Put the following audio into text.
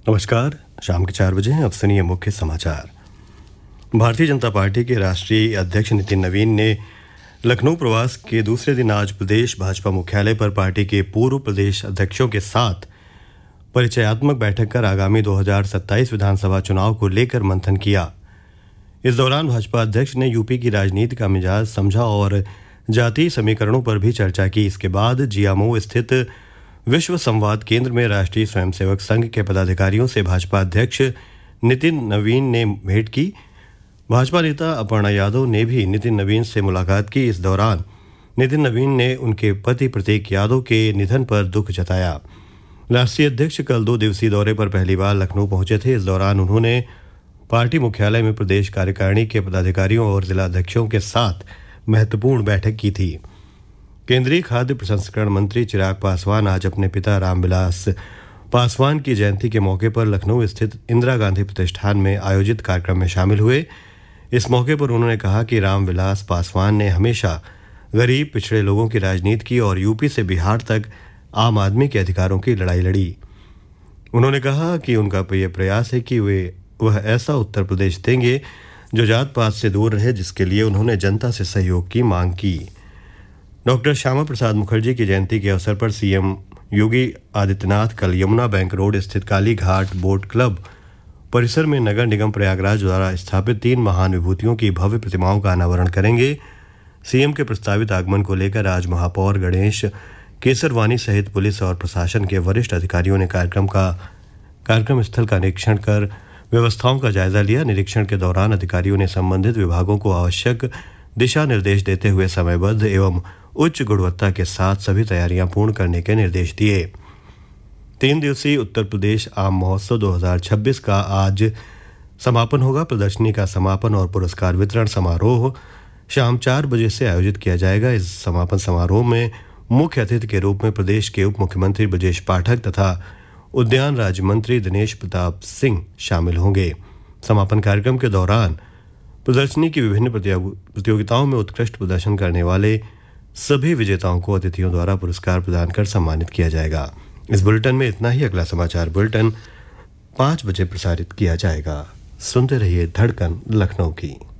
नमस्कार। शाम के 4 बजे हैं। अब सुनिए मुख्य समाचार। भारतीय जनता पार्टी के राष्ट्रीय अध्यक्ष नितिन नवीन ने लखनऊ प्रवास के दूसरे दिन आज प्रदेश भाजपा मुख्यालय पर पार्टी के पूर्व प्रदेश अध्यक्षों के साथ परिचयात्मक बैठक कर आगामी 2027 विधानसभा चुनाव को लेकर मंथन किया। इस दौरान भाजपा अध्यक्ष ने यूपी की राजनीति का मिजाज समझा और जातीय समीकरणों पर भी चर्चा की। इसके बाद जियामऊ स्थित विश्व संवाद केंद्र में राष्ट्रीय स्वयंसेवक संघ के पदाधिकारियों से भाजपा अध्यक्ष नितिन नवीन ने भेंट की। भाजपा नेता अपर्णा यादव ने भी नितिन नवीन से मुलाकात की। इस दौरान नितिन नवीन ने उनके पति प्रतीक यादव के निधन पर दुख जताया। राष्ट्रीय अध्यक्ष कल 2 दिवसीय दौरे पर पहली बार लखनऊ पहुंचे थे। इस दौरान उन्होंने पार्टी मुख्यालय में प्रदेश कार्यकारिणी के पदाधिकारियों और जिलाध्यक्षों के साथ महत्वपूर्ण बैठक की थी। केंद्रीय खाद्य प्रसंस्करण मंत्री चिराग पासवान आज अपने पिता रामविलास पासवान की जयंती के मौके पर लखनऊ स्थित इंदिरा गांधी प्रतिष्ठान में आयोजित कार्यक्रम में शामिल हुए। इस मौके पर उन्होंने कहा कि रामविलास पासवान ने हमेशा गरीब पिछड़े लोगों की राजनीति की और यूपी से बिहार तक आम आदमी के अधिकारों की लड़ाई लड़ी। उन्होंने कहा कि उनका यह प्रयास है कि वह ऐसा उत्तर प्रदेश देंगे जो जात पात से दूर रहे, जिसके लिए उन्होंने जनता से सहयोग की मांग की। डॉक्टर श्यामा प्रसाद मुखर्जी की जयंती के अवसर पर सीएम योगी आदित्यनाथ कल यमुना बैंक रोड स्थित काली घाट बोट क्लब परिसर में नगर निगम प्रयागराज द्वारा स्थापित 3 महान विभूतियों की भव्य प्रतिमाओं का अनावरण करेंगे। सीएम के प्रस्तावित आगमन को लेकर आज महापौर गणेश केसरवानी सहित पुलिस और प्रशासन के वरिष्ठ अधिकारियों ने कार्यक्रम स्थल का निरीक्षण कर व्यवस्थाओं का जायजा लिया। निरीक्षण के दौरान अधिकारियों ने संबंधित विभागों को आवश्यक दिशा निर्देश देते हुए समयबद्ध एवं उच्च गुणवत्ता के साथ सभी तैयारियां पूर्ण करने के निर्देश दिए। 3 दिवसीय उत्तर प्रदेश आम महोत्सव 2026 का आज समापन होगा। प्रदर्शनी का समापन और पुरस्कार वितरण समारोह शाम 4 बजे से आयोजित किया जाएगा। इस समापन समारोह में मुख्य अतिथि के रूप में प्रदेश के उप मुख्यमंत्री ब्रजेश पाठक तथा उद्यान राज्य मंत्री दिनेश प्रताप सिंह शामिल होंगे। समापन कार्यक्रम के दौरान प्रदर्शनी की विभिन्न प्रतियोगिताओं में उत्कृष्ट प्रदर्शन करने वाले सभी विजेताओं को अतिथियों द्वारा पुरस्कार प्रदान कर सम्मानित किया जाएगा। इस बुलेटिन में इतना ही। अगला समाचार बुलेटिन 5 बजे प्रसारित किया जाएगा। सुनते रहिए धड़कन लखनऊ की।